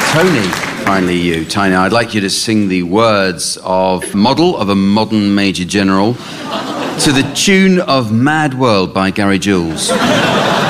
Tony, finally you. Tiny, I'd like you to sing the words of Model of a Modern Major General to the tune of Mad World by Gary Jules.